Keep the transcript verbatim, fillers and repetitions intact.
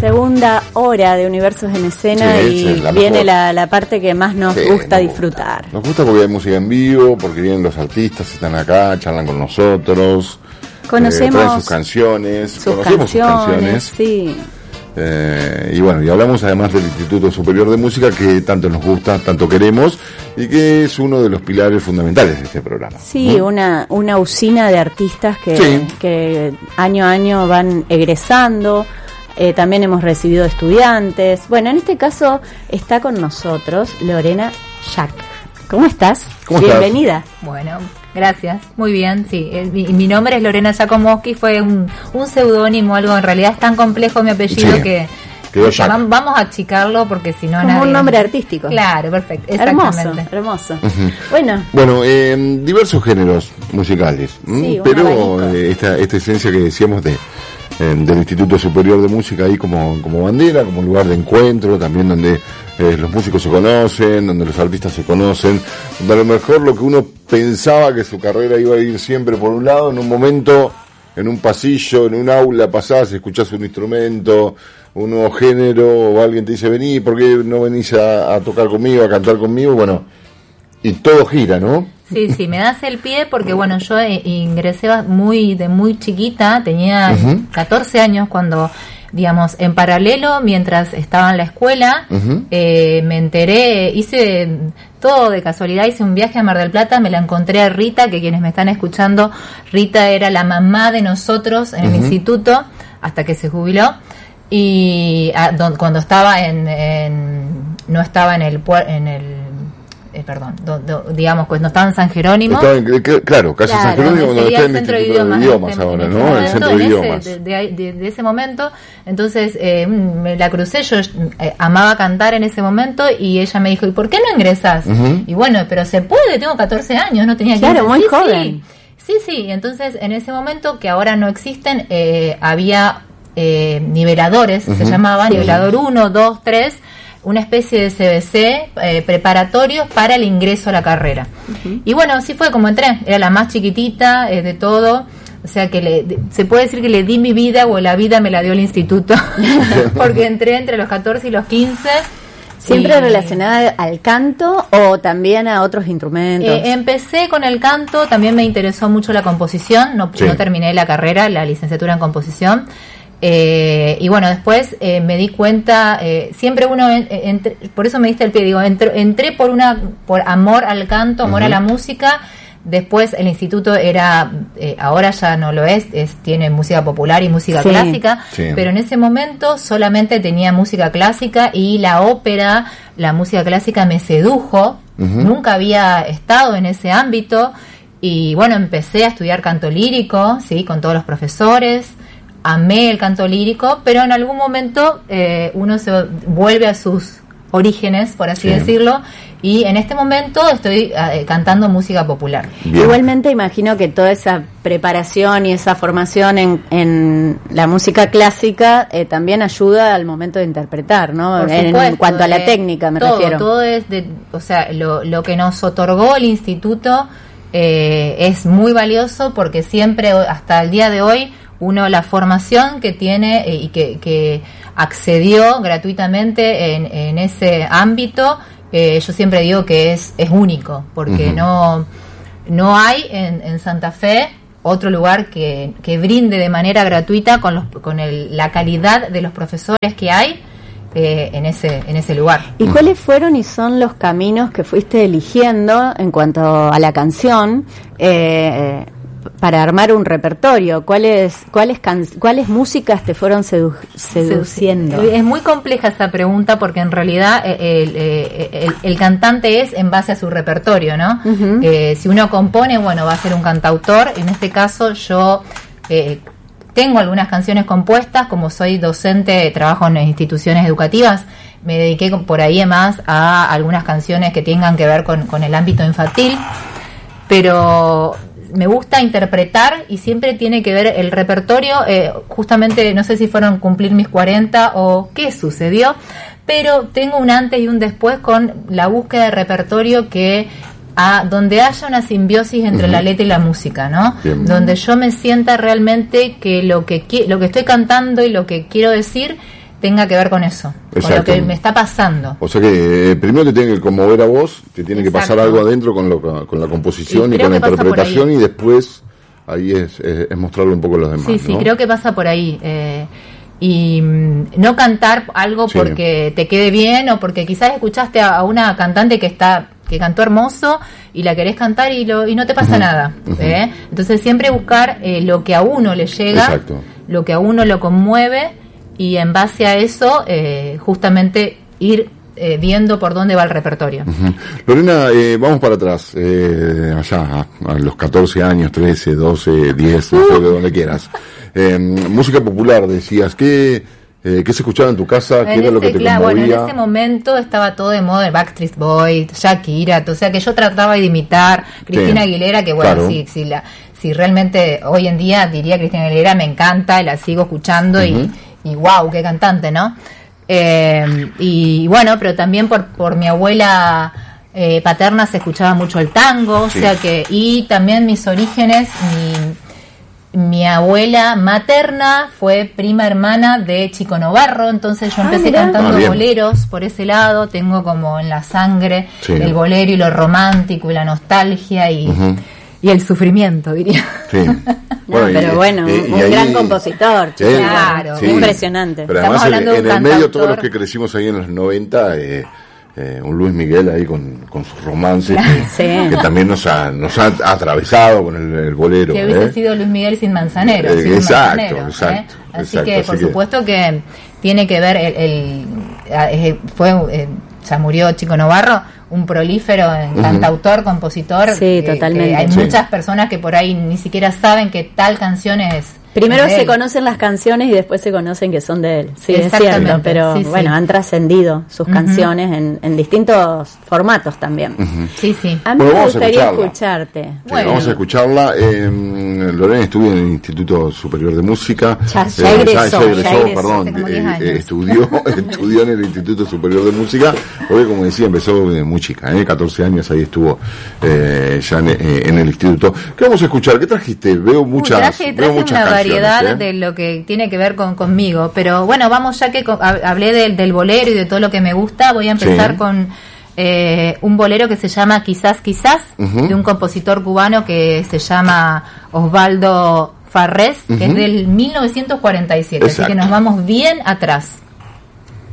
segunda hora de Universos en Escena, sí, y la viene la, la parte que más nos sí, gusta nos disfrutar. Gusta. Nos gusta porque hay música en vivo, porque vienen los artistas, están acá, charlan con nosotros, conocemos eh, traen sus canciones, sus conocemos canciones, sus canciones. Sí. Eh, y bueno, y hablamos además del Instituto Superior de Música, que tanto nos gusta, tanto queremos, y que es uno de los pilares fundamentales de este programa. Sí, ¿no? una, una usina de artistas que, sí. que año a año van egresando. Eh, también hemos recibido estudiantes. Bueno, en este caso está con nosotros Lorena Jack. ¿Cómo estás? ¿Cómo Bienvenida. Estás? Bueno, gracias. Muy bien, sí. El, mi, mi nombre es Lorena Giacomoski, fue un, un seudónimo, algo, en realidad es tan complejo mi apellido sí. que... Vamos, vamos a achicarlo porque si no... Como nadie... un nombre artístico. Claro, perfecto. Hermoso, hermoso. Uh-huh. Bueno, bueno eh, diversos géneros musicales, sí, pero eh, esta, esta esencia que decíamos de eh, del Instituto Superior de Música ahí como, como bandera, como lugar de encuentro, también donde eh, los músicos se conocen, donde los artistas se conocen, donde a lo mejor lo que uno pensaba que su carrera iba a ir siempre por un lado, en un momento, en un pasillo, en un aula pasás, escuchás un instrumento, un nuevo género, o alguien te dice, vení, ¿por qué no venís a, a tocar conmigo, a cantar conmigo? Bueno, y todo gira, ¿no? Sí, sí, me das el pie porque, bueno, yo ingresé muy de muy chiquita, tenía uh-huh. catorce años cuando, digamos, en paralelo, mientras estaba en la escuela, uh-huh. eh, me enteré, hice todo de casualidad, hice un viaje a Mar del Plata, me la encontré a Rita, que quienes me están escuchando, Rita era la mamá de nosotros en uh-huh. el instituto, hasta que se jubiló. Y a, don, cuando estaba en, en no estaba en el en el eh, perdón do, do, digamos pues no estaba en San Jerónimo, estaba en, claro casi claro, San Jerónimo cuando está en el Instituto de Idiomas, de idiomas ahora, ¿no? El centro de idiomas de, de, de, de ese momento. Entonces eh, me la crucé, yo eh, amaba cantar en ese momento y ella me dijo, ¿y por qué no ingresás? Uh-huh. Y bueno, pero se puede, tengo catorce años, no tenía claro, muy sí, joven sí, sí, sí, entonces en ese momento, que ahora no existen, eh, había Eh, niveladores, uh-huh. se llamaba, sí. nivelador uno, dos, tres, una especie de C B C eh, preparatorios para el ingreso a la carrera. Uh-huh. Y bueno, así fue como entré, era la más chiquitita eh, de todo, o sea que le, de, se puede decir que le di mi vida, o la vida me la dio el instituto, porque entré entre los catorce y los quince. ¿Siempre y, relacionada al canto o también a otros instrumentos? Eh, empecé con el canto, también me interesó mucho la composición, no, sí. no terminé la carrera, la licenciatura en composición. Eh, y bueno, después eh, me di cuenta, eh, siempre uno, en, entre, por eso me diste el pie, digo, entré, entré por una por amor al canto, amor uh-huh. a la música. Después el instituto era, eh, ahora ya no lo es, es tiene música popular y música sí. clásica, sí. pero en ese momento solamente tenía música clásica y la ópera, la música clásica me sedujo, uh-huh. nunca había estado en ese ámbito y bueno, empecé a estudiar canto lírico, sí, con todos los profesores. Amé el canto lírico, pero en algún momento eh, uno se vuelve a sus orígenes, por así sí. decirlo, y en este momento estoy eh, cantando música popular. Bien. Igualmente imagino que toda esa preparación y esa formación en, en la música clásica eh, también ayuda al momento de interpretar, ¿no? Por en, supuesto, en cuanto a la eh, técnica me todo, refiero. Todo es de, o sea, lo, lo que nos otorgó el instituto eh, es muy valioso porque siempre, hasta el día de hoy, uno, la formación que tiene eh, y que, que accedió gratuitamente en, en ese ámbito, eh, yo siempre digo que es, es único, porque uh-huh. no, no hay en, en Santa Fe otro lugar que, que brinde de manera gratuita con, los, con el, la calidad de los profesores que hay eh, en ese, en ese lugar. ¿Y cuáles fueron y son los caminos que fuiste eligiendo en cuanto a la canción? Eh, para armar un repertorio, ¿cuáles cuáles can- cuáles músicas te fueron sedu- seduciendo? Es muy compleja esa pregunta porque en realidad el, el, el, el cantante es en base a su repertorio, ¿no? Uh-huh. Eh, si uno compone, bueno, va a ser un cantautor. En este caso yo eh, tengo algunas canciones compuestas, como soy docente, trabajo en instituciones educativas, me dediqué por ahí más a algunas canciones que tengan que ver con, con el ámbito infantil, pero me gusta interpretar y siempre tiene que ver el repertorio, eh, justamente no sé si fueron cumplir mis cuarenta o qué sucedió, pero tengo un antes y un después con la búsqueda de repertorio que a donde haya una simbiosis entre uh-huh. la letra y la música, ¿no? Bien. Donde yo me sienta realmente que lo que qui- lo que estoy cantando y lo que quiero decir tenga que ver con eso, Exacto. con lo que me está pasando. O sea que eh, primero te tiene que conmover a vos, te tiene Exacto. que pasar algo adentro con, lo, con la composición y, y con la interpretación y después ahí es, es, es mostrarle un poco a los demás. Sí, sí, ¿no? creo que pasa por ahí. Eh, y mm, no cantar algo sí. porque te quede bien o porque quizás escuchaste a, a una cantante que está que cantó hermoso y la querés cantar y, lo, y no te pasa uh-huh. nada. Uh-huh. ¿eh? Entonces siempre buscar eh, lo que a uno le llega, Exacto. lo que a uno lo conmueve y en base a eso eh, justamente ir eh, viendo por dónde va el repertorio. Uh-huh. Lorena, eh, vamos para atrás, eh, allá a, a los catorce años, trece, doce, diez, no sé, de donde quieras. Eh, música popular, decías, ¿qué, eh, ¿qué se escuchaba en tu casa? ¿Qué en era ese, lo que te claro, conmovía? Bueno, en ese momento estaba todo de moda, el Backstreet Boys, Shakira, o sea que yo trataba de imitar Cristina sí, Aguilera, que bueno, claro. sí, sí, la, sí, realmente hoy en día diría Cristina Aguilera, me encanta, la sigo escuchando uh-huh. y, y wow, qué cantante, ¿no? Eh, y bueno, pero también por, por mi abuela eh, paterna se escuchaba mucho el tango, sí. o sea que, y también mis orígenes, mi Mi abuela materna fue prima hermana de Chico Novarro, entonces yo empecé ah, cantando ah, boleros por ese lado, tengo como en la sangre sí. el bolero y lo romántico y la nostalgia y, uh-huh. y el sufrimiento, diría. Sí. No, bueno, pero y, bueno, y, un y gran ahí, compositor, sí, claro, sí. impresionante. Pero además en, en el medio todos los que crecimos ahí en los noventa... Eh, Eh, un Luis Miguel ahí con, con sus romances que, sí. que también nos ha, nos ha atravesado con el, el bolero. Que hubiese ¿eh? sido Luis Miguel sin Manzanero. Eh, sin exacto, Manzanero, exacto, ¿eh? Así exacto, que así por que... supuesto que tiene que ver el, el, el fue eh, ya murió Chico Novarro, un prolífero uh-huh. cantautor, compositor. Sí, eh, totalmente. Hay sí. muchas personas que por ahí ni siquiera saben que tal canción es. Primero se conocen las canciones y después se conocen que son de él. Sí, es cierto, pero sí, bueno, sí. han trascendido sus uh-huh. canciones en, en distintos formatos también. Uh-huh. Sí, sí. A mí bueno, me gustaría escucharte. Sí, bueno. Vamos a escucharla. Eh, Lorena estudia en el Instituto Superior de Música. Ya, ya eh, egresó. Ya, ya egresó, ya egresó perdón. Eh, eh, estudió, estudió en el Instituto Superior de Música. Porque, como decía, empezó de muy chica, ¿eh? catorce años, ahí estuvo eh, ya en, eh, en el instituto. ¿Qué vamos a escuchar? ¿Qué trajiste? Veo muchas, traje, traje veo muchas una canciones. Variedad ¿eh? de lo que tiene que ver con conmigo, pero bueno, vamos, ya que hablé del, del bolero y de todo lo que me gusta, voy a empezar sí. con eh, un bolero que se llama Quizás Quizás, uh-huh. de un compositor cubano que se llama Osvaldo Farrés, uh-huh. que es del mil novecientos cuarenta y siete, Exacto. así que nos vamos bien atrás.